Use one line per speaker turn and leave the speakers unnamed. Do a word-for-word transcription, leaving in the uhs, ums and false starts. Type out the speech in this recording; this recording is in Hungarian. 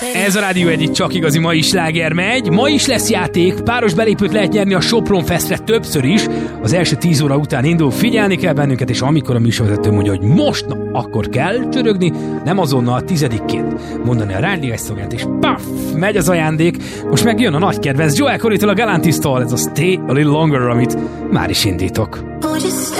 Ez a Rádió egy csak igazi mai sláger megy. Ma is lesz játék, páros belépőt lehet nyerni a Sopron Festre többször is. Az első tíz óra után indul, figyelni kell bennünket, és amikor a műsorvezető mondja, hogy most, na, akkor kell csörögni, nem azonnal tizedikként mondani a rádió egy szolgált, és paf, megy az ajándék. Most meg jön a nagy kedvenc Joel Corrytól, a Galantis-tól, ez a Stay a Little Longer, amit már is indítok.